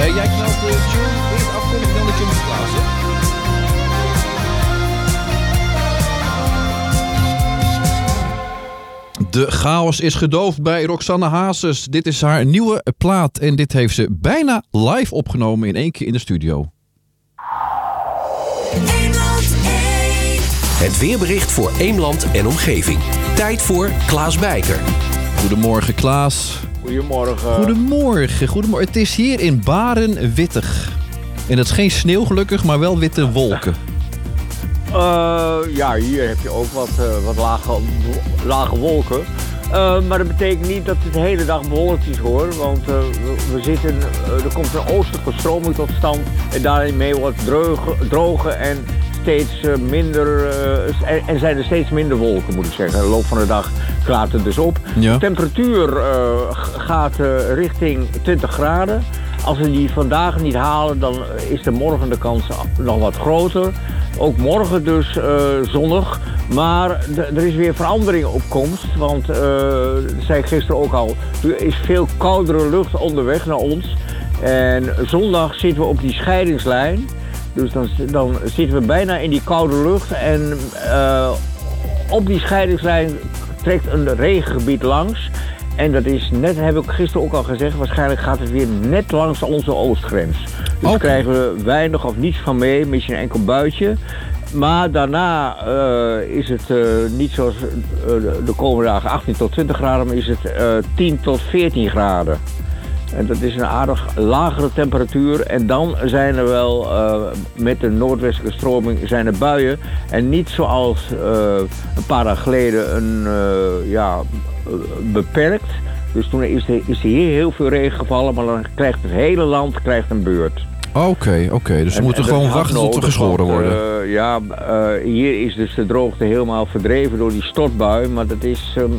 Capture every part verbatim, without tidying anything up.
Hey, jij knalt de tune eerst afkondig dan de tune moet plaatsen. De chaos is gedoofd bij Roxanne Hazes. Dit is haar nieuwe plaat en dit heeft ze bijna live opgenomen in één keer in de studio. Het weerbericht voor Eemland en omgeving. Tijd voor Klaas Bijker. Goedemorgen Klaas. Goedemorgen. Goedemorgen. Goedemorgen. Het is hier in Baren wittig. En dat is geen sneeuw gelukkig, maar wel witte wolken. Uh, ja, hier heb je ook wat, uh, wat lage, lage wolken. Uh, maar dat betekent niet dat het de hele dag bewolkt is hoor. Want uh, we, we zitten, uh, er komt een oostelijke stroming tot stand. En daarmee wordt droge, droge en steeds uh, minder. Uh, en, en zijn er steeds minder wolken moet ik zeggen. In de loop van de dag klaart het dus op. Ja. De temperatuur uh, gaat uh, richting twintig graden. Als we die vandaag niet halen, dan is de morgen de kans nog wat groter. Ook morgen dus uh, zonnig. Maar d- er is weer verandering op komst. Want, uh, dat zei ik gisteren ook al, er is veel koudere lucht onderweg naar ons. En zondag zitten we op die scheidingslijn. Dus dan, dan zitten we bijna in die koude lucht. En uh, op die scheidingslijn trekt een regengebied langs. En dat is net, heb ik gisteren ook al gezegd, waarschijnlijk gaat het weer net langs onze oostgrens. Dus okay. Daar krijgen we weinig of niets van mee, misschien een enkel buitje. Maar daarna uh, is het uh, niet zoals uh, de komende dagen achttien tot twintig graden, maar is het uh, tien tot veertien graden. En dat is een aardig lagere temperatuur. En dan zijn er wel, uh, met de noordwestelijke stroming, zijn er buien. En niet zoals uh, een paar dagen geleden een, uh, ja, uh, beperkt. Dus toen is er, is er hier heel veel regen gevallen, maar dan krijgt het hele land krijgt een beurt. Oké, okay, oké. Okay. Dus we en, moeten en gewoon wachten tot er geschoren want, worden. Uh, ja, uh, hier is dus de droogte helemaal verdreven door die stortbui, maar dat is uh,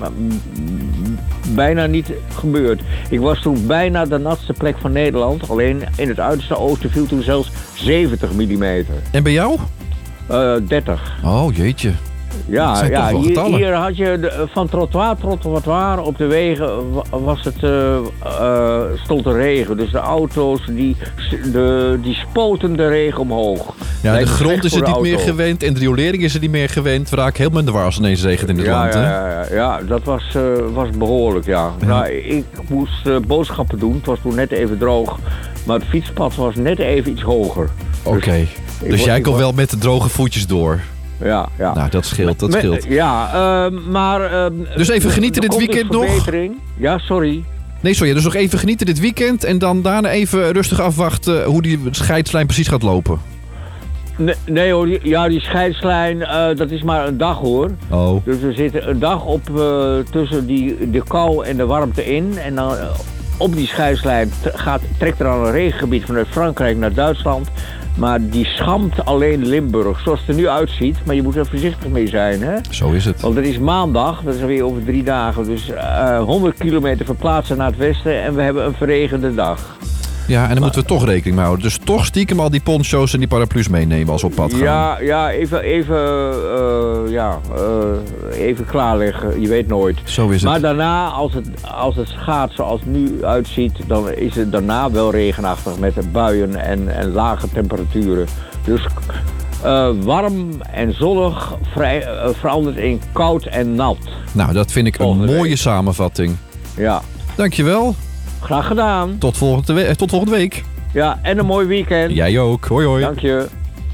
bijna niet gebeurd. Ik was toen bijna de natste plek van Nederland. Alleen in het uiterste oosten viel toen zelfs zeventig millimeter. En bij jou? Uh, dertig. Oh, jeetje. Ja, ja hier, hier had je de, van trottoir tot trottoir op de wegen was het, uh, uh, stond er regen. Dus de auto's die, de, die spoten de regen omhoog. Ja, Lijkt de grond is er niet auto. meer gewend en de riolering is er niet meer gewend. We raken helemaal in de war als ineens regent in het ja, land. Ja, hè? ja, ja, ja, dat was, uh, was behoorlijk, ja. ja. Nou, ik moest uh, boodschappen doen. Het was toen net even droog. Maar het fietspad was net even iets hoger. Oké, okay. dus, dus jij kon wel met de droge voetjes door. Ja, ja. Nou, dat scheelt, dat Met, scheelt. Ja, uh, maar... Uh, dus even genieten dit weekend nog? Ja, sorry. Nee, sorry. Dus nog even genieten dit weekend en dan daarna even rustig afwachten hoe die scheidslijn precies gaat lopen. Nee, nee hoor, ja, die scheidslijn, uh, dat is maar een dag hoor. Oh. Dus we zitten een dag op uh, tussen die, de kou en de warmte in. En dan uh, op die scheidslijn gaat, trekt er dan een regengebied vanuit Frankrijk naar Duitsland. Maar die schampt alleen Limburg, zoals het er nu uitziet. Maar je moet er voorzichtig mee zijn, hè? Zo is het. Want het is maandag, dat is alweer over drie dagen. Dus uh, honderd kilometer verplaatsen naar het westen en we hebben een verregende dag. Ja, en dan maar, moeten we toch rekening mee houden. Dus toch stiekem al die poncho's en die paraplu's meenemen als we op pad gaan. Ja, ja even, even, uh, ja, uh, even klaarleggen. Je weet nooit. Zo is het. Maar daarna, als het, als het gaat zoals het nu uitziet, dan is het daarna wel regenachtig met buien en, en lage temperaturen. Dus uh, warm en zonnig vrij, uh, verandert in koud en nat. Nou, dat vind ik volgende een mooie week. Samenvatting. Ja. Dankjewel. Graag gedaan. Tot volgende, we- tot volgende week. Ja, en een mooi weekend. Jij ook. Hoi hoi. Dank je.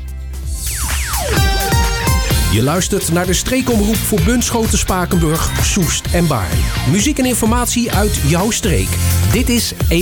Je luistert naar de streekomroep voor Bunschoten, Spakenburg, Soest en Baarn. Muziek en informatie uit jouw streek. Dit is